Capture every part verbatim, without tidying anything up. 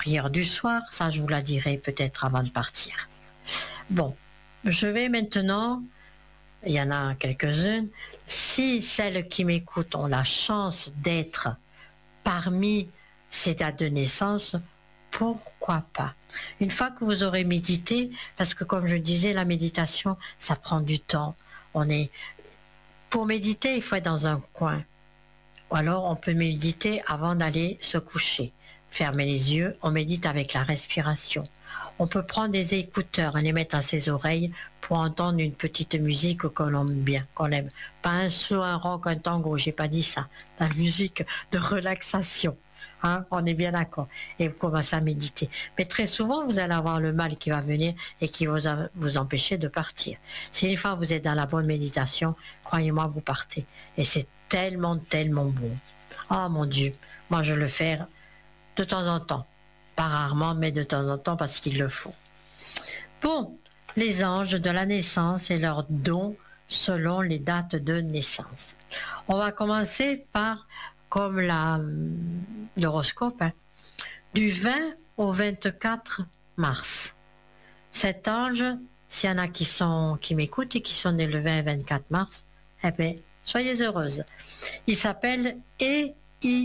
prière du soir, ça je vous la dirai peut-être avant de partir. Bon, je vais maintenant, il y en a quelques-unes, si celles qui m'écoutent ont la chance d'être parmi ces dates de naissance, pourquoi pas? Une fois que vous aurez médité, parce que comme je disais, la méditation, ça prend du temps. On est... Pour méditer, il faut être dans un coin. Ou alors, on peut méditer avant d'aller se coucher. Fermer les yeux, on médite avec la respiration. On peut prendre des écouteurs et les mettre à ses oreilles pour entendre une petite musique qu'on aime bien, qu'on aime. Pas un slow, un rock, un tango, j'ai pas dit ça. La musique de relaxation. Hein, on est bien d'accord. Et vous commencez à méditer. Mais très souvent, vous allez avoir le mal qui va venir et qui va vous, vous empêcher de partir. Si une fois vous êtes dans la bonne méditation, croyez-moi, vous partez. Et c'est tellement, tellement bon. Oh mon Dieu, moi je le fais de temps en temps. Pas rarement, mais de temps en temps parce qu'il le faut. Bon, les anges de la naissance et leurs dons selon les dates de naissance. On va commencer par, comme la, l'horoscope, hein, du vingt au vingt-quatre mars. Cet ange, s'il y en a qui, sont, qui m'écoutent et qui sont nés le vingt et vingt-quatre mars, eh bien, soyez heureuses. Il s'appelle Eia.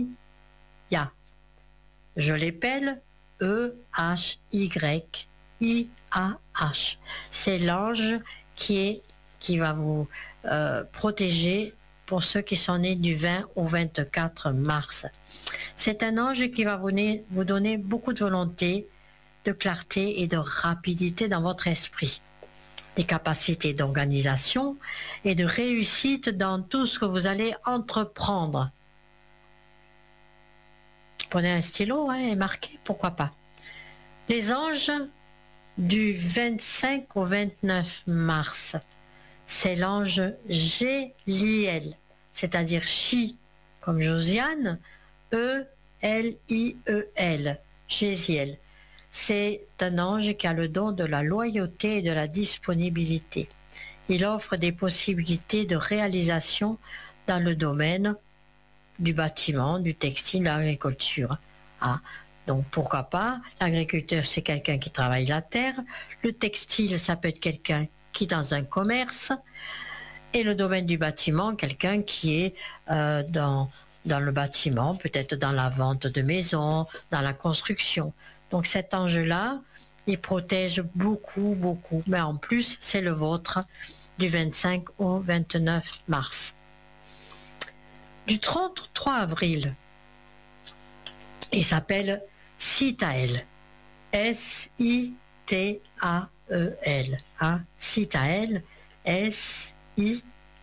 Je l'appelle E H Y I A H. C'est l'ange qui, est, qui va vous euh, protéger pour ceux qui sont nés du vingt au vingt-quatre mars. C'est un ange qui va vous, vous donner beaucoup de volonté, de clarté et de rapidité dans votre esprit. Des capacités d'organisation et de réussite dans tout ce que vous allez entreprendre. Prenez un stylo hein, et marquez, pourquoi pas. Les anges du vingt-cinq au vingt-neuf mars, c'est l'ange Géliel, c'est-à-dire Chi, comme Josiane, E L I E L, Géliel. C'est un ange qui a le don de la loyauté et de la disponibilité. Il offre des possibilités de réalisation dans le domaine du bâtiment, du textile, de l'agriculture. Ah, donc pourquoi pas, l'agriculteur c'est quelqu'un qui travaille la terre, le textile ça peut être quelqu'un qui est dans un commerce, et le domaine du bâtiment, quelqu'un qui est euh, dans, dans le bâtiment, peut-être dans la vente de maisons, dans la construction. Donc cet ange-là, il protège beaucoup, beaucoup, mais en plus c'est le vôtre du vingt-cinq au vingt-neuf mars. Du trente-trois avril, il s'appelle Sitael, S I T A E L, hein? Sitael, S I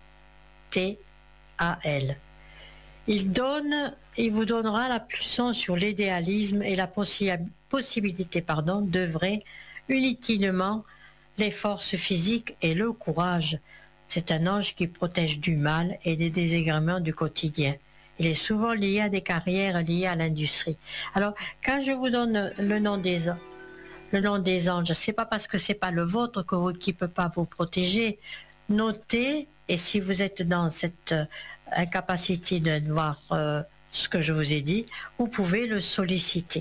T A L. Il donne, il vous donnera la puissance sur l'idéalisme et la possi possibilité, pardon, d'œuvrer inutilement les forces physiques et le courage. C'est un ange qui protège du mal et des désagréments du quotidien. Il est souvent lié à des carrières liées à l'industrie. Alors, quand je vous donne le nom des, le nom des anges, c'est pas parce que c'est pas le vôtre que vous, qui peut pas vous protéger. Notez, et si vous êtes dans cette euh, incapacité de voir euh, ce que je vous ai dit, vous pouvez le solliciter.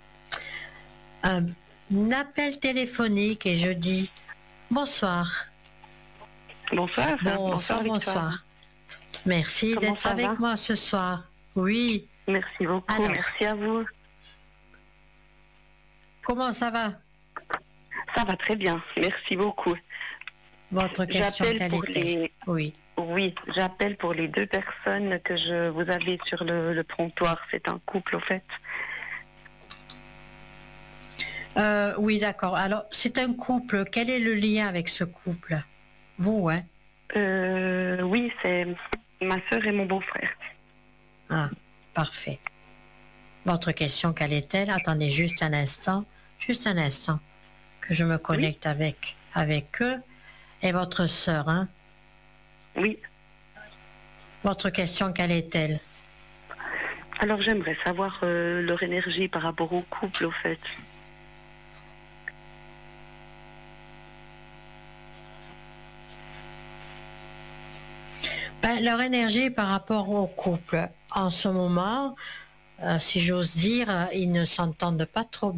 Un appel téléphonique et je dis bonsoir. Bonsoir. Bonsoir, bonsoir. bonsoir. Merci d'être avec va? moi ce soir. Oui. Merci beaucoup. Alors, merci à vous. Comment ça va? Ça va très bien. Merci beaucoup. Votre question, quelle pour les... Oui. Oui, j'appelle pour les deux personnes que je vous avais sur le, le promptoir. C'est un couple, au fait. Euh, oui, d'accord. Alors, c'est un couple. Quel est le lien avec ce couple? Vous, hein? euh, Oui, c'est ma sœur et mon beau-frère. Ah, parfait. Votre question, quelle est-elle? Attendez juste un instant. Juste un instant. Que je me connecte oui. avec, avec eux. Et votre sœur, hein? Oui. Votre question, quelle est-elle? Alors, j'aimerais savoir euh, leur énergie par rapport au couple, au fait. Ben, leur énergie par rapport au couple. En ce moment, euh, si j'ose dire, ils ne s'entendent pas trop bien.